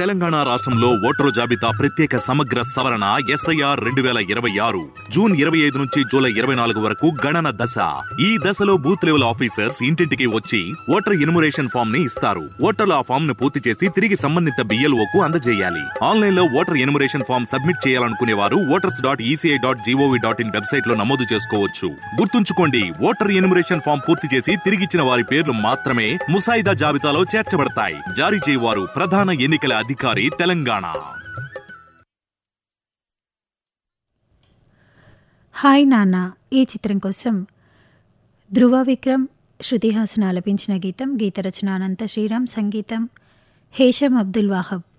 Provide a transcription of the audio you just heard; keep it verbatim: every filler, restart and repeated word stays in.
తెలంగాణ రాష్ట్రంలో ఓటరు జాబితా ప్రత్యేక సమగ్ర సవరణ ఎస్ఐఆర్ రెండు వేల ఇరవై ఆరు జూన్ ఇరవై ఐదు నుంచి జూలై ఇరవై నాలుగు వరకు గణన దశ. ఈ దశలో బూత్ లెవెల్ ఆఫీసర్స్ ఇంటింటికి వచ్చి ఓటర్ ఎన్యుమరేషన్ ఫామ్ ని ఇస్తారు. ఓటర్లు ఆ ఫామ్ ను పూర్తి చేసి తిరిగి సంబంధిత బిఎల్ఓకు అందజేయాలి. ఆన్లైన్ లో ఓటర్ ఎన్యుమరేషన్ ఫామ్ సబ్మిట్ చేయాలనుకునే వారు voters dot ECI dot GOV dot in website లో నమోదు చేసుకోవచ్చు. గుర్తుంచుకోండి, ఓటర్ ఎన్యుమరేషన్ ఫామ్ పూర్తి చేసి తిరిగిచ్చిన వారి పేర్లు మాత్రమే ముసాయిదా జాబితాలో చేర్చబడతాయి. జారీ చేయవారు ప్రధాన ఎన్నికల అధికారి, తెలంగాణ. హాయ్ నాన్న ఈ చిత్రం కోసం ధృవ విక్రమ్, శృతి హాసన్ ఆలపించిన గీతం. గీత రచన అనంత శ్రీరామ్, సంగీతం హేషం అబ్దుల్ వాహబ్.